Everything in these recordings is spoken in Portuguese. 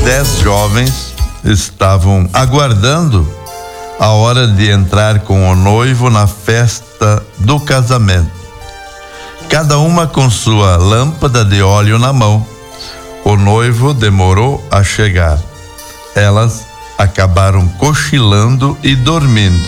10 jovens estavam aguardando a hora de entrar com o noivo na festa do casamento. Cada uma com sua lâmpada de óleo na mão. O noivo demorou a chegar. Elas acabaram cochilando e dormindo.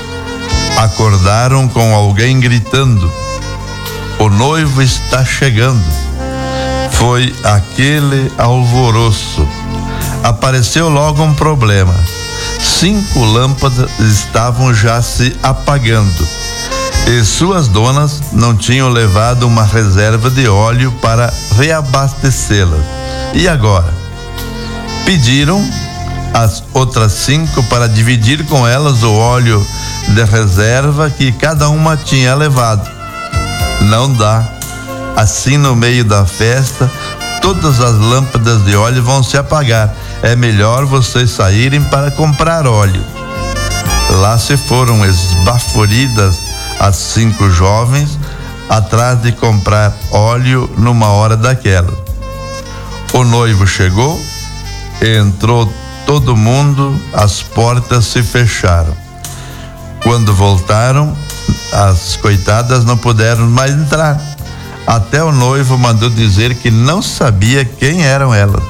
Acordaram com alguém gritando: "O noivo está chegando." Foi aquele alvoroço. Apareceu logo um problema. 5 lâmpadas estavam já se apagando e suas donas não tinham levado uma reserva de óleo para reabastecê-las. E agora? Pediram as outras 5 para dividir com elas o óleo de reserva que cada uma tinha levado. Não dá. Assim, no meio da festa, todas as lâmpadas de óleo vão se apagar. É melhor vocês saírem para comprar óleo. Lá se foram esbaforidas as 5 jovens atrás de comprar óleo numa hora daquela. O noivo chegou, entrou todo mundo, as portas se fecharam. Quando voltaram, as coitadas não puderam mais entrar. Até o noivo mandou dizer que não sabia quem eram elas.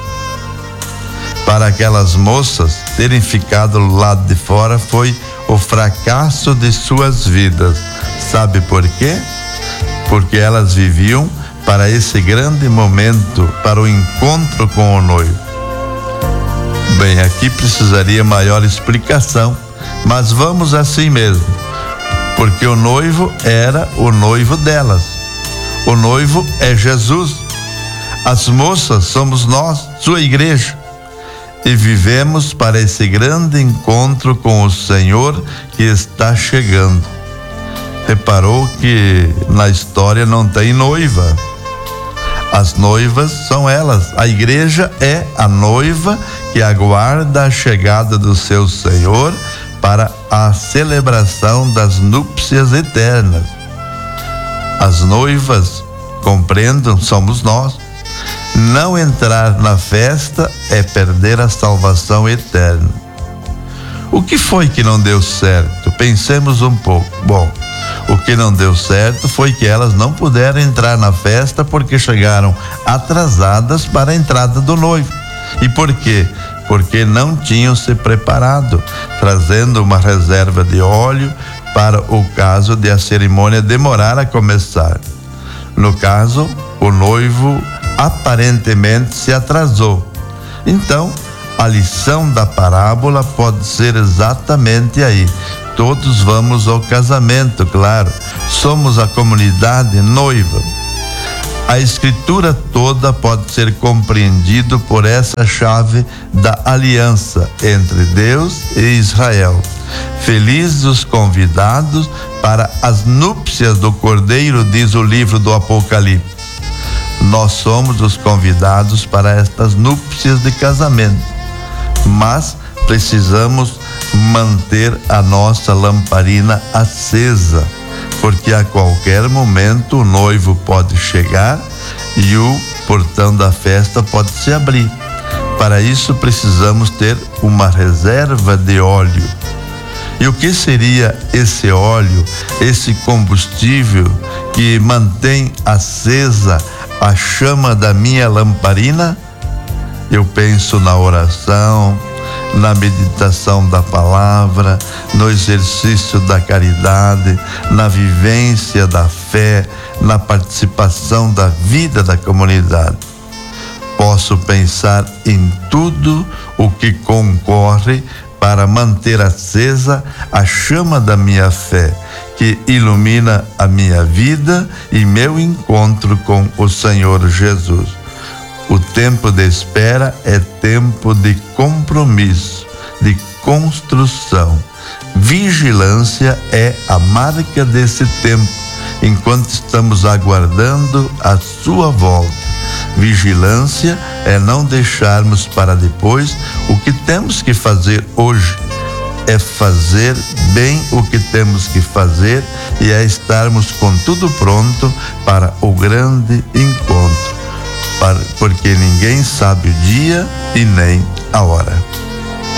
Para aquelas moças terem ficado do lado de fora foi o fracasso de suas vidas. Sabe por quê? Porque elas viviam para esse grande momento, para o encontro com o noivo. Bem, aqui precisaria maior explicação, mas vamos assim mesmo, porque o noivo era o noivo delas. O noivo é Jesus. As moças somos nós, sua igreja. E vivemos para esse grande encontro com o Senhor que está chegando. Reparou que na história não tem noiva. As noivas são elas. A igreja é a noiva que aguarda a chegada do seu Senhor para a celebração das núpcias eternas. As noivas, compreendam, somos nós. Não entrar na festa é perder a salvação eterna. O que foi que não deu certo? Pensemos um pouco. Bom, o que não deu certo foi que elas não puderam entrar na festa porque chegaram atrasadas para a entrada do noivo. E por quê? Porque não tinham se preparado, trazendo uma reserva de óleo para o caso de a cerimônia demorar a começar. No caso, o noivo aparentemente se atrasou. Então, a lição da parábola pode ser exatamente aí. Todos vamos ao casamento, claro. Somos a comunidade noiva. A escritura toda pode ser compreendido por essa chave da aliança entre Deus e Israel. Felizes os convidados para as núpcias do Cordeiro, diz o livro do Apocalipse. Nós somos os convidados para estas núpcias de casamento, mas precisamos manter a nossa lamparina acesa, porque a qualquer momento o noivo pode chegar e o portão da festa pode se abrir. Para isso precisamos ter uma reserva de óleo. E o que seria esse óleo, esse combustível que mantém acesa a chama da minha lamparina? Eu penso na oração, na meditação da palavra, no exercício da caridade, na vivência da fé, na participação da vida da comunidade. Posso pensar em tudo o que concorre para manter acesa a chama da minha fé, que ilumina a minha vida e meu encontro com o Senhor Jesus. O tempo de espera é tempo de compromisso, de construção. Vigilância é a marca desse tempo, enquanto estamos aguardando a sua volta. Vigilância é não deixarmos para depois o que temos que fazer hoje. É fazer bem o que temos que fazer e é estarmos com tudo pronto para o grande encontro. porque ninguém sabe o dia e nem a hora.